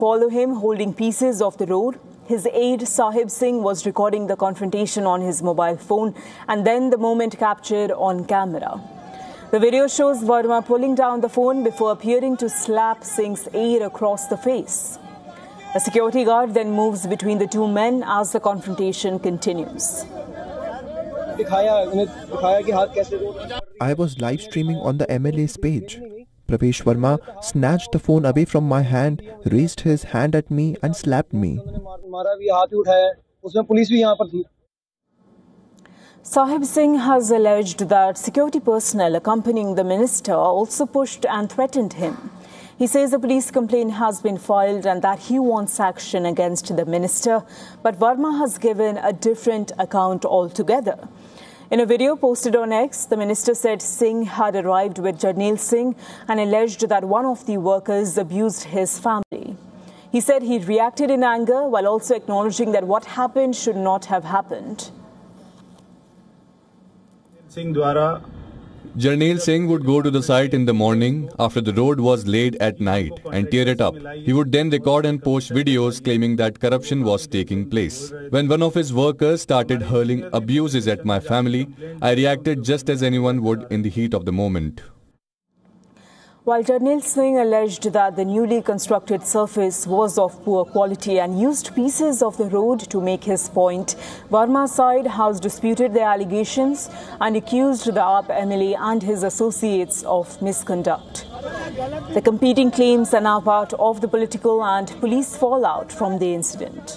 follow him holding pieces of the road. His aide Sahib Singh was recording the confrontation on his mobile phone and then the moment captured on camera. The video shows Verma pulling down the phone before appearing to slap Singh's aide across the face. A security guard then moves between the two men as the confrontation continues. I was live streaming on the MLA's page. Pravesh Verma snatched the phone away from my hand, raised his hand at me and slapped me. Sahib Singh has alleged that security personnel accompanying the minister also pushed and threatened him. He says a police complaint has been filed and that he wants action against the minister, but Verma has given a different account altogether. In a video posted on X, the minister said Singh had arrived with Jarnail Singh and alleged that one of the workers abused his family. He said he reacted in anger while also acknowledging that what happened should not have happened. Jarnail Singh would go to the site in the morning after the road was laid at night and tear it up. He would then record and post videos claiming that corruption was taking place. When one of his workers started hurling abuses at my family, I reacted just as anyone would in the heat of the moment. While Jarnail Singh alleged that the newly constructed surface was of poor quality and used pieces of the road to make his point, Verma's side has disputed the allegations and accused the AAP MLA and his associates of misconduct. The competing claims are now part of the political and police fallout from the incident.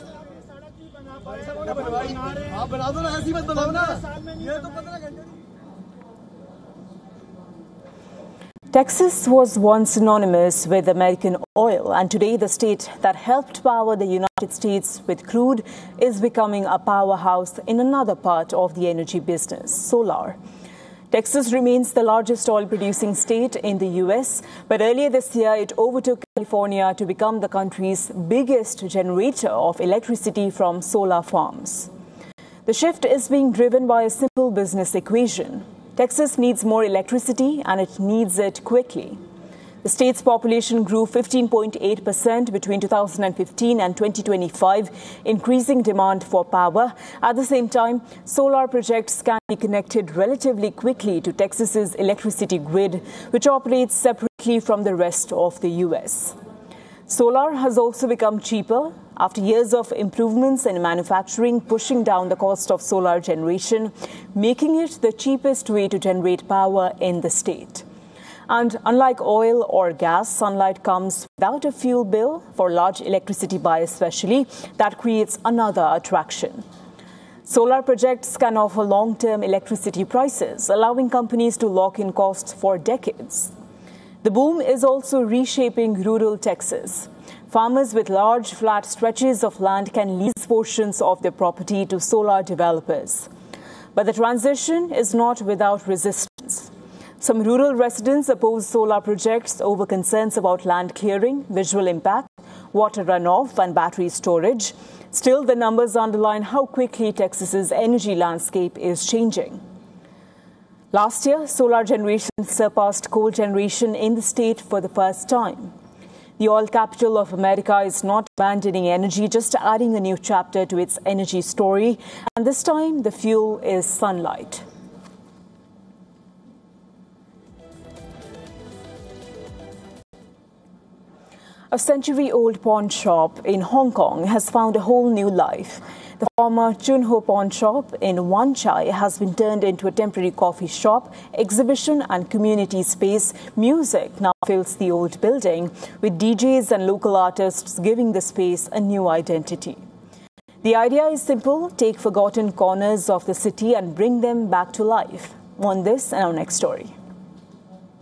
Texas was once synonymous with American oil, and today the state that helped power the United States with crude is becoming a powerhouse in another part of the energy business, solar. Texas remains the largest oil-producing state in the U.S., but earlier this year it overtook California to become the country's biggest generator of electricity from solar farms. The shift is being driven by a simple business equation. Texas needs more electricity and it needs it quickly. The state's population grew 15.8% between 2015 and 2025, increasing demand for power. At the same time, solar projects can be connected relatively quickly to Texas's electricity grid, which operates separately from the rest of the U.S. Solar has also become cheaper after years of improvements in manufacturing pushing down the cost of solar generation, making it the cheapest way to generate power in the state. And unlike oil or gas, sunlight comes without a fuel bill for large electricity buyers especially. That creates another attraction. Solar projects can offer long-term electricity prices, allowing companies to lock in costs for decades. The boom is also reshaping rural Texas. Farmers with large flat stretches of land can lease portions of their property to solar developers. But the transition is not without resistance. Some rural residents oppose solar projects over concerns about land clearing, visual impact, water runoff and battery storage. Still, the numbers underline how quickly Texas's energy landscape is changing. Last year, solar generation surpassed coal generation in the state for the first time. The oil capital of America is not abandoning energy, just adding a new chapter to its energy story. And this time, the fuel is sunlight. A century-old pawn shop in Hong Kong has found a whole new life. The former Chun Ho pawn shop in Wan Chai has been turned into a temporary coffee shop, exhibition and community space. Music now fills the old building, with DJs and local artists giving the space a new identity. The idea is simple: take forgotten corners of the city and bring them back to life. On this and our next story.